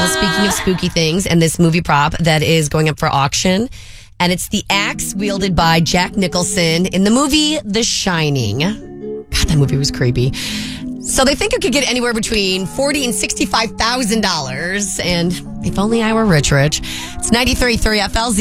Well, speaking of spooky things and this movie prop that is going up for auction, and it's the axe wielded by Jack Nicholson in the movie The Shining. God, that movie was creepy. So they think it could get anywhere between $40,000 and $65,000. And if only I were rich. It's 93.3 FLZ.